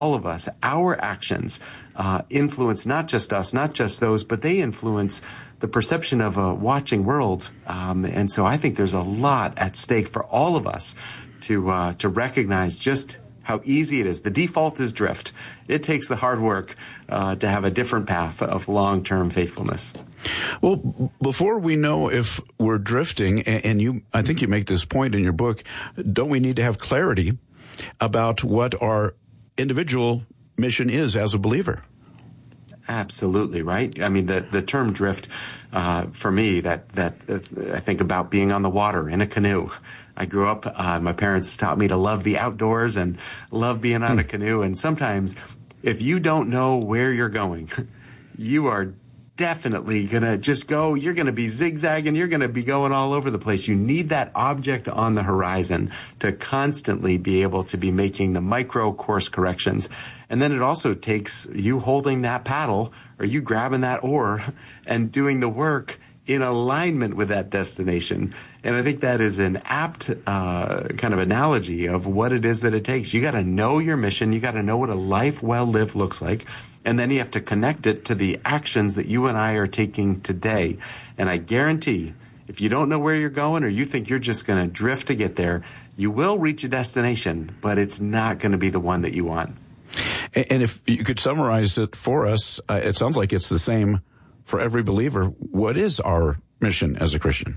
all of us, our actions influence not just us, not just those, but they influence the perception of a watching world. And so I think there's a lot at stake for all of us to recognize just how easy it is. The default is drift. It takes the hard work to have a different path of long-term faithfulness. Well, before we know if we're drifting, and I think you make this point in your book, don't we need to have clarity about what our individual mission is as a believer? Absolutely, right? I mean, the term drift, for me, that I think about being on the water in a canoe. I grew up, my parents taught me to love the outdoors and love being on a canoe. And sometimes if you don't know where you're going, you are definitely going to just go. You're going to be zigzagging. You're going to be going all over the place. You need that object on the horizon to constantly be able to be making the micro course corrections. And then it also takes you holding that paddle or you grabbing that oar and doing the work in alignment with that destination. And I think that is an apt kind of analogy of what it is that it takes. You got to know your mission. You got to know what a life well lived looks like. And then you have to connect it to the actions that you and I are taking today. And I guarantee if you don't know where you're going or you think you're just going to drift to get there, you will reach a destination, but it's not going to be the one that you want. And if you could summarize it for us, it sounds like it's the same for every believer. What is our mission as a Christian?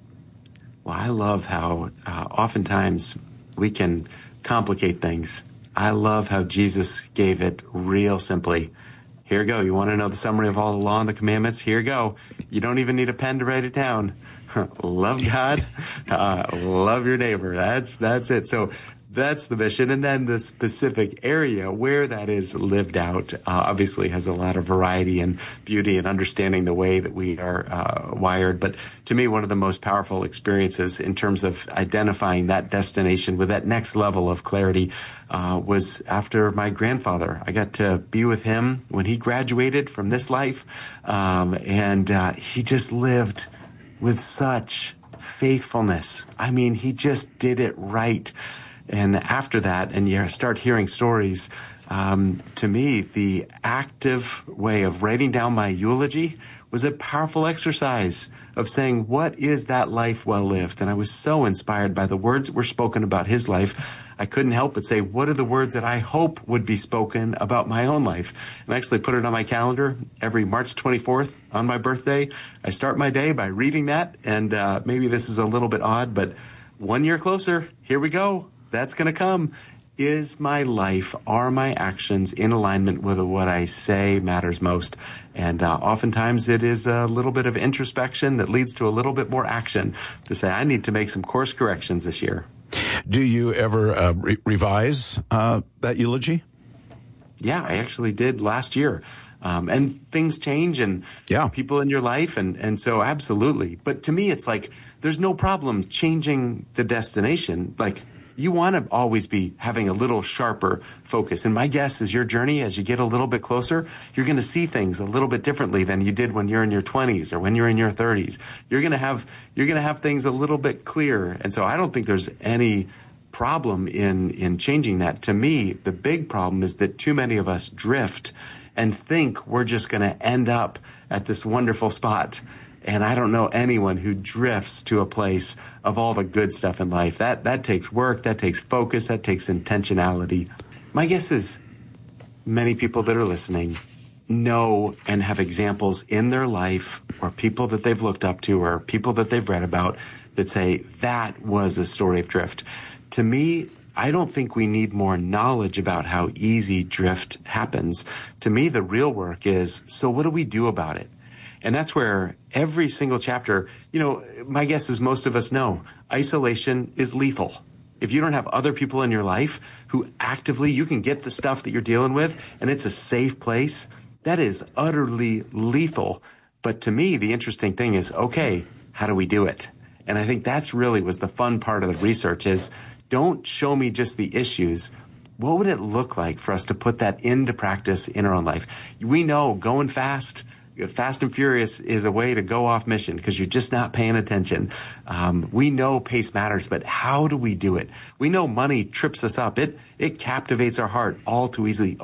Well, I love how oftentimes we can complicate things. I love how Jesus gave it real simply. Here you go. You want to know the summary of all the law and the commandments? Here you go. You don't even need a pen to write it down. Love God, love your neighbor. That's it. So that's the mission. And then the specific area where that is lived out obviously has a lot of variety and beauty and understanding the way that we are wired. But to me, one of the most powerful experiences in terms of identifying that destination with that next level of clarity was after my grandfather. I got to be with him when he graduated from this life. And he just lived with such faithfulness. I mean, he just did it right. And after that, and you start hearing stories, to me, the active way of writing down my eulogy was a powerful exercise of saying, what is that life well lived? And I was so inspired by the words that were spoken about his life. I couldn't help but say, what are the words that I hope would be spoken about my own life? And I actually put it on my calendar every March 24th on my birthday. I start my day by reading that. And maybe this is a little bit odd, but 1 year closer, here we go. That's going to come. Is my life, are my actions in alignment with what I say matters most? And oftentimes it is a little bit of introspection that leads to a little bit more action to say, I need to make some course corrections this year. Do you ever revise that eulogy? Yeah, I actually did last year. And things change and people in your life. And so absolutely. But to me, it's like there's no problem changing the destination. Like, you want to always be having a little sharper focus. And my guess is your journey, as you get a little bit closer, you're going to see things a little bit differently than you did when you're in your 20s or when you're in your 30s. You're going to have things a little bit clearer. And so I don't think there's any problem in changing that. To me, the big problem is that too many of us drift and think we're just going to end up at this wonderful spot. And I don't know anyone who drifts to a place of all the good stuff in life. That takes work, that takes focus, that takes intentionality. My guess is many people that are listening know and have examples in their life or people that they've looked up to or people that they've read about that say that was a story of drift. To me, I don't think we need more knowledge about how easy drift happens. To me, the real work is, so what do we do about it? And that's where every single chapter, my guess is most of us know, isolation is lethal. If you don't have other people in your life who actively, you can get the stuff that you're dealing with, and it's a safe place, that is utterly lethal. But to me, the interesting thing is, okay, how do we do it? And I think that's really was the fun part of the research is, don't show me just the issues. What would it look like for us to put that into practice in our own life? We know going fast, Fast and Furious is a way to go off mission because you're just not paying attention. We know pace matters, but how do we do it? We know money trips us up. It captivates our heart all too easily.